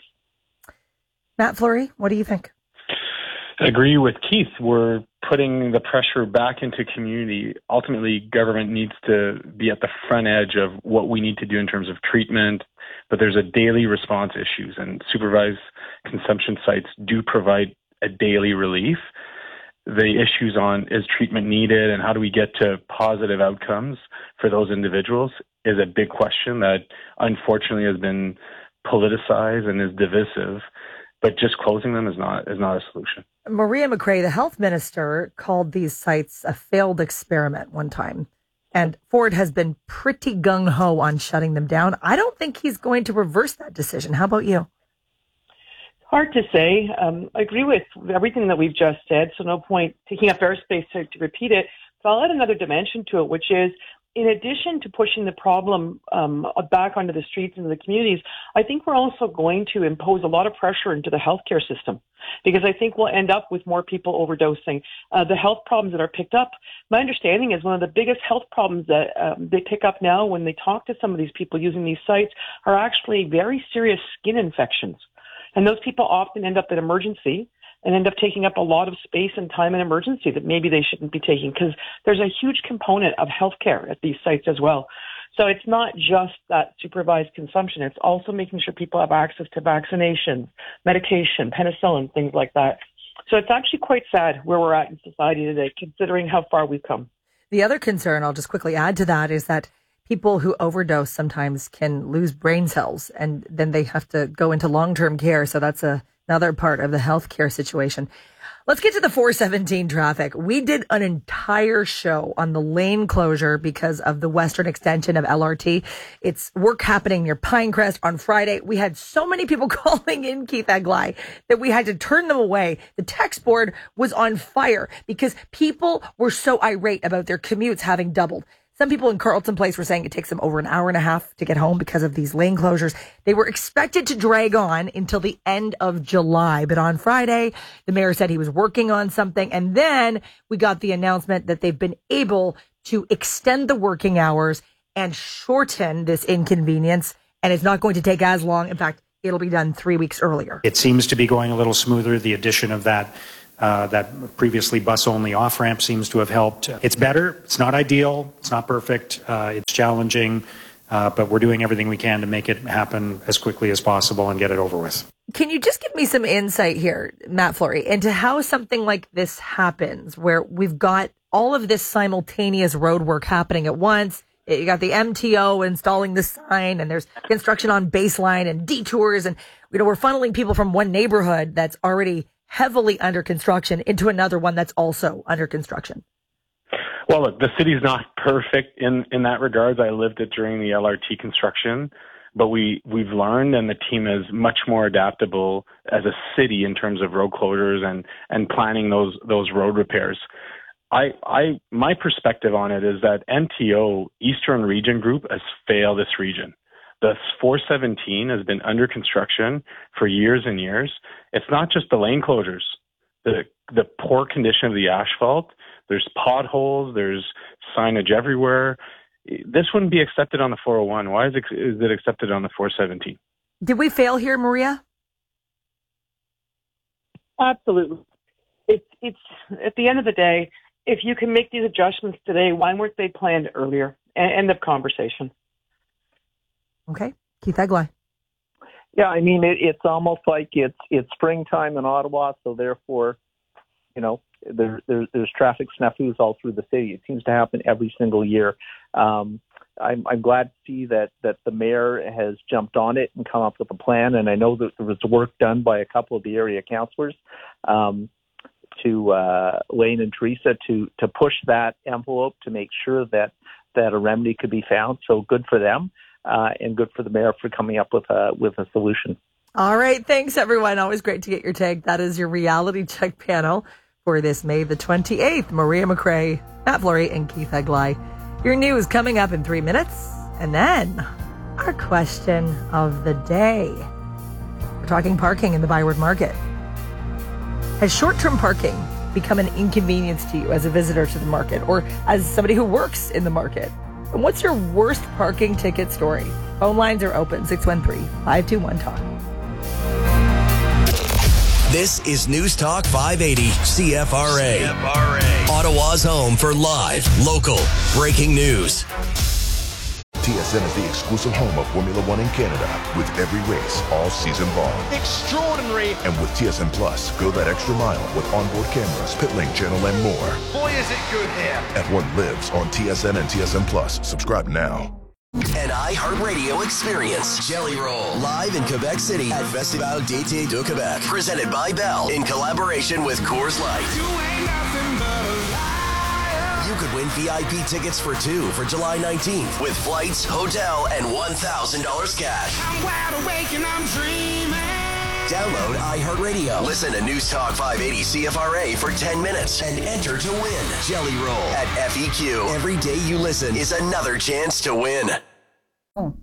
Matt Fleury, what do you think? I agree with Keith. We're putting the pressure back into community. Ultimately, government needs to be at the front edge of what we need to do in terms of treatment, but there's a daily response issues, and supervised consumption sites do provide a daily relief. The issues on is treatment needed and how do we get to positive outcomes for those individuals is a big question that unfortunately has been politicized and is divisive, but just closing them is not is not a solution. Maria McRae, the health minister, called these sites a failed experiment one time, and Ford has been pretty gung-ho on shutting them down. I don't think he's going to reverse that decision. How about you? Hard to say. Um, I agree with everything that we've just said, so no point taking up airspace to, to repeat it. But I'll add another dimension to it, which is, in addition to pushing the problem um, back onto the streets and the communities, I think we're also going to impose a lot of pressure into the healthcare system, because I think we'll end up with more people overdosing. Uh, the health problems that are picked up, my understanding is one of the biggest health problems that um, they pick up now when they talk to some of these people using these sites are actually very serious skin infections. And those people often end up in emergency and end up taking up a lot of space and time in emergency that maybe they shouldn't be taking, because there's a huge component of healthcare at these sites as well. So it's not just that supervised consumption. It's also making sure people have access to vaccinations, medication, penicillin, things like that. So it's actually quite sad where we're at in society today, considering how far we've come. The other concern, I'll just quickly add to that, is that people who overdose sometimes can lose brain cells, and then they have to go into long-term care. So that's a, another part of the healthcare situation. Let's get to the four seventeen traffic. We did an entire show on the lane closure because of the western extension of L R T. It's work happening near Pinecrest on Friday. We had so many people calling in, Keith Aglai, that we had to turn them away. The text board was on fire because people were so irate about their commutes having doubled. Some people in Carleton Place were saying it takes them over an hour and a half to get home because of these lane closures. They were expected to drag on until the end of July. But on Friday, the mayor said he was working on something. And then we got the announcement that they've been able to extend the working hours and shorten this inconvenience. And it's not going to take as long. In fact, it'll be done three weeks earlier. It seems to be going a little smoother. The addition of that Uh, that previously bus-only off-ramp seems to have helped. It's better. It's not ideal. It's not perfect. Uh, it's challenging. Uh, but we're doing everything we can to make it happen as quickly as possible and get it over with. Can you just give me some insight here, Matt Flory, into how something like this happens, where we've got all of this simultaneous road work happening at once? You got the M T O installing the sign, and there's construction on Baseline and detours, and you know we're funneling people from one neighborhood that's already heavily under construction into another one that's also under construction. Well, look, the city's not perfect in, in that regards. I lived it during the L R T construction, but we, we've learned, and the team is much more adaptable as a city in terms of road closures and, and planning those, those road repairs. I, I, my perspective on it is that M T O Eastern Region Group has failed this region. The four seventeen has been under construction for years and years. It's not just the lane closures, the the poor condition of the asphalt. There's potholes. There's signage everywhere. This wouldn't be accepted on the four oh one. Why is it, is it accepted on the four seventeen? Did we fail here, Maria? Absolutely. It's it's at the end of the day, if you can make these adjustments today, why weren't they planned earlier? End of conversation. Okay. Keith Egley. Yeah, I mean, it, it's almost like it's it's springtime in Ottawa, so therefore, you know, there, there, there's traffic snafus all through the city. It seems to happen every single year. Um, I'm, I'm glad to see that, that the mayor has jumped on it and come up with a plan, and I know that there was work done by a couple of the area councillors um, to uh, Wayne and Teresa to to push that envelope to make sure that, that a remedy could be found. So good for them. Uh, and good for the mayor for coming up with a with a solution. All right. Thanks, everyone. Always great to get your take. That is your reality check panel for this May the twenty-eighth. Maria McRae, Matt Flory, and Keith Egley. Your news coming up in three minutes. And then our question of the day. We're talking parking in the Byward Market. Has short-term parking become an inconvenience to you as a visitor to the market or as somebody who works in the market? And what's your worst parking ticket story? Phone lines are open, six one three, five two one, talk. This is News Talk five eighty C F R A. C F R A. Ottawa's home for live, local, breaking news. T S N is the exclusive home of Formula One in Canada, with every race all season long. Extraordinary. And with T S N Plus, go that extra mile with onboard cameras, pit lane channel, and more. Boy, is it good here. F one lives on T S N and T S N Plus. Subscribe now. An iHeartRadio experience. Jelly Roll, live in Quebec City at Festival d'Été de Québec. Presented by Bell in collaboration with Coors Light. You ain't nothing but a liar. You could win V I P tickets for two for July nineteenth with flights, hotel, and one thousand dollars cash. I'm wide awake and I'm dreaming. Download iHeartRadio. Listen to News Talk five eighty C F R A for ten minutes and enter to win. Jelly Roll at F E Q. Every day you listen is another chance to win. Oh.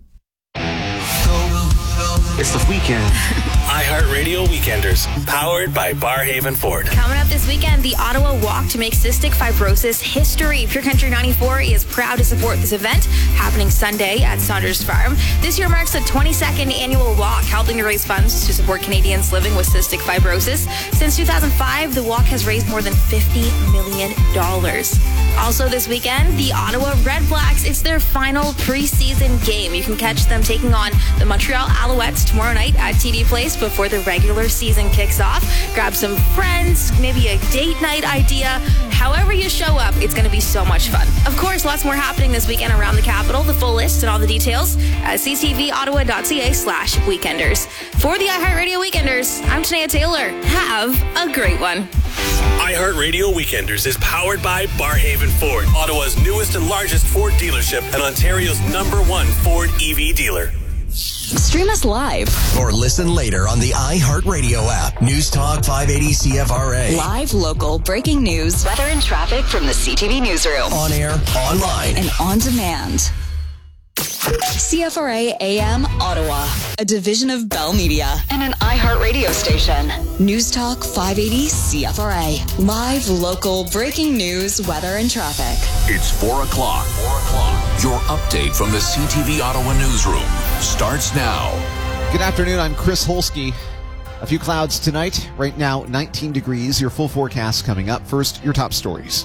It's the weekend. iHeartRadio Weekenders, powered by Barhaven Ford. Coming up this weekend, the Ottawa Walk to Make Cystic Fibrosis History. Pure Country ninety-four is proud to support this event, happening Sunday at Saunders Farm. This year marks the twenty-second annual walk, helping to raise funds to support Canadians living with cystic fibrosis. Since two thousand five, the walk has raised more than fifty million dollars. Also this weekend, the Ottawa Red Blacks, it's their final preseason game. You can catch them taking on the Montreal Alouettes tomorrow night at T D Place before the regular season kicks off. Grab some friends, maybe a date night idea. However you show up, it's going to be so much fun. Of course, lots more happening this weekend around the capital. The full list and all the details at c t v ottawa dot c a slash weekenders. For the iHeartRadio Weekenders, I'm Tanea Taylor. Have a great one. iHeartRadio Weekenders is powered by Barhaven Ford, Ottawa's newest and largest Ford dealership and Ontario's number one Ford E V dealer. Stream us live or listen later on the iHeartRadio app. News Talk five eighty C F R A. Live, local, breaking news, weather and traffic from the C T V newsroom. On air, online, and on demand. C F R A A M Ottawa, a division of Bell Media and an iHeartRadio station. News Talk five eighty C F R A. Live, local, breaking news, weather, and traffic. It's four o'clock. Four o'clock. Your update from the C T V Ottawa newsroom starts now. Good afternoon. I'm Chris Holsky. A few clouds tonight. Right now, nineteen degrees. Your full forecast coming up. First, your top stories.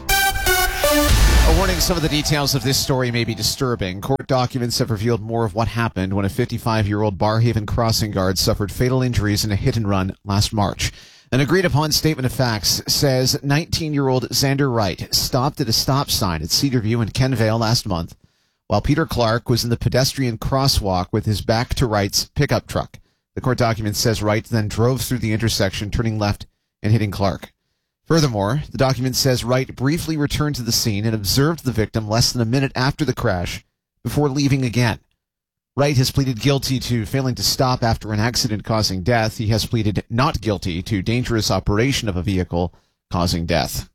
A warning, some of the details of this story may be disturbing. Court documents have revealed more of what happened when a fifty-five-year-old Barrhaven crossing guard suffered fatal injuries in a hit-and-run last March. An agreed-upon statement of facts says nineteen-year-old Xander Wright stopped at a stop sign at Cedarview in Kenvale last month, while Peter Clark was in the pedestrian crosswalk with his back to Wright's pickup truck. The court document says Wright then drove through the intersection, turning left and hitting Clark. Furthermore, the document says Wright briefly returned to the scene and observed the victim less than a minute after the crash before leaving again. Wright has pleaded guilty to failing to stop after an accident causing death. He has pleaded not guilty to dangerous operation of a vehicle causing death.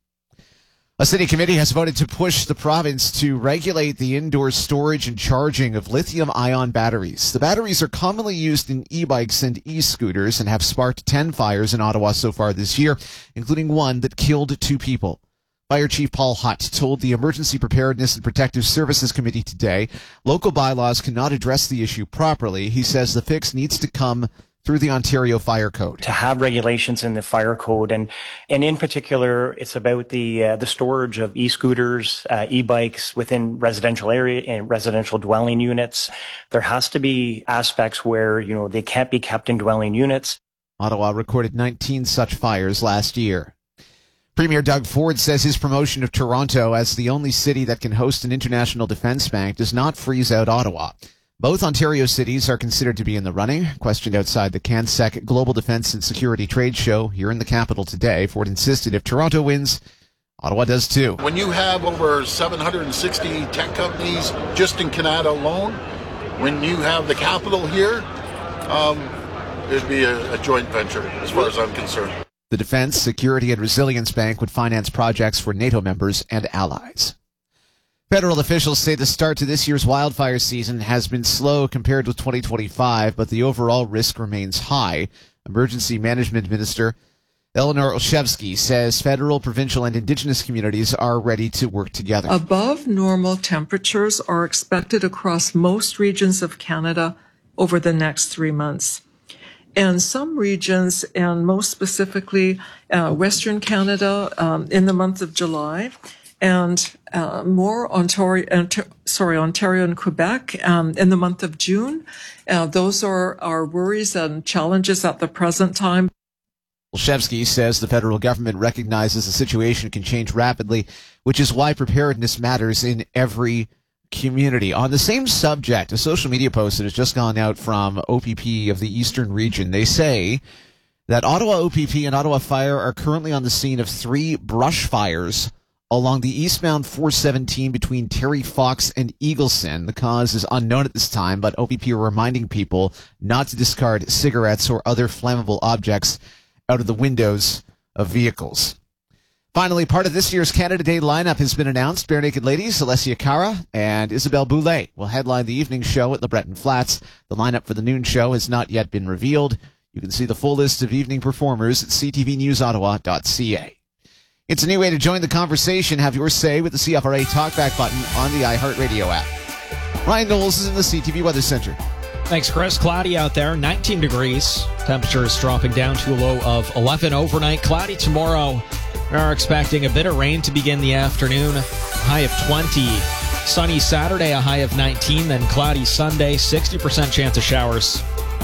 A city committee has voted to push the province to regulate the indoor storage and charging of lithium-ion batteries. The batteries are commonly used in e-bikes and e-scooters and have sparked ten fires in Ottawa so far this year, including one that killed two people. Fire Chief Paul Hutt told the Emergency Preparedness and Protective Services Committee today local bylaws cannot address the issue properly. He says the fix needs to come through the Ontario Fire Code. To have regulations in the fire code, and and in particular, it's about the uh, the storage of e-scooters, uh, e-bikes within residential area and residential dwelling units. There has to be aspects where, you know, they can't be kept in dwelling units. Ottawa recorded nineteen such fires last year. Premier Doug Ford says his promotion of Toronto as the only city that can host an international defense bank does not freeze out Ottawa. Both Ontario cities are considered to be in the running. Questioned outside the CanSec Global Defense and Security Trade Show here in the capital today, Ford insisted if Toronto wins, Ottawa does too. When you have over seven hundred sixty tech companies just in Canada alone, when you have the capital here, um, it'd be a, a joint venture as far as I'm concerned. The Defense, Security and Resilience Bank would finance projects for NATO members and allies. Federal officials say the start to this year's wildfire season has been slow compared with twenty twenty-five, but the overall risk remains high. Emergency Management Minister Eleanor Olszewski says federal, provincial, and Indigenous communities are ready to work together. Above normal temperatures are expected across most regions of Canada over the next three months. And some regions, and most specifically uh, Western Canada, um, in the month of July, and uh, more Ontario, Ontario, sorry, Ontario and Quebec um, in the month of June. Uh, those are our worries and challenges at the present time. Olszewski says the federal government recognizes the situation can change rapidly, which is why preparedness matters in every community. On the same subject, a social media post that has just gone out from O P P of the Eastern Region. They say that Ottawa O P P and Ottawa Fire are currently on the scene of three brush fires along the eastbound four seventeen between Terry Fox and Eagleson. The cause is unknown at this time, but O P P are reminding people not to discard cigarettes or other flammable objects out of the windows of vehicles. Finally, part of this year's Canada Day lineup has been announced. Bare Naked Ladies, Alessia Cara, and Isabelle Boulay will headline the evening show at LeBreton Flats. The lineup for the noon show has not yet been revealed. You can see the full list of evening performers at c t v news ottawa dot c a. It's a new way to join the conversation. Have your say with the C F R A Talkback button on the iHeartRadio app. Ryan Knowles is in the C T V Weather Center. Thanks, Chris. Cloudy out there, nineteen degrees. Temperature is dropping down to a low of eleven overnight. Cloudy tomorrow. We are expecting a bit of rain to begin the afternoon. High of twenty. Sunny Saturday, a high of nineteen. Then cloudy Sunday, sixty percent chance of showers.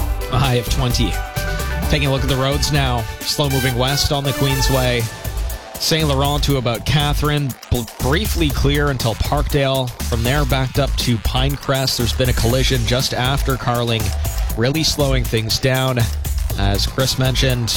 A high of twenty. Taking a look at the roads now. Slow moving west on the Queensway. Saint Laurent to about Catherine. Briefly clear until Parkdale. From there backed up to Pinecrest. There's been a collision just after Carling. Really slowing things down. As Chris mentioned,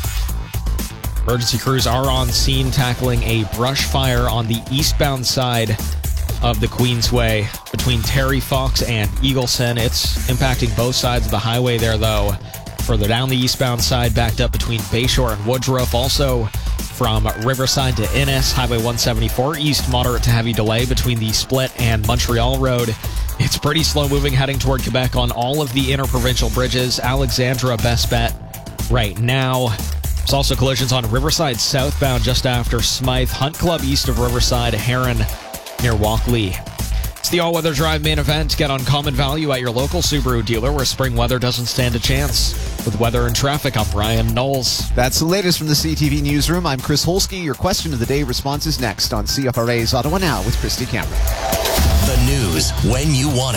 emergency crews are on scene tackling a brush fire on the eastbound side of the Queensway between Terry Fox and Eagleson. It's impacting both sides of the highway there, though. Further down the eastbound side, backed up between Bayshore and Woodruff. Also from Riverside to Innis, Highway one seventy-four east, moderate to heavy delay between the Split and Montreal Road. It's pretty slow moving heading toward Quebec on all of the interprovincial bridges. Alexandra, best bet right now. There's also collisions on Riverside southbound just after Smythe, Hunt Club east of Riverside, Heron near Walkley. It's the all-weather drive main event. Get uncommon value at your local Subaru dealer where spring weather doesn't stand a chance. With weather and traffic, I'm Brian Knowles. That's the latest from the C T V Newsroom. I'm Chris Holsky. Your question of the day response is next on C F R A's Ottawa Now with Christy Cameron. The news when you want it.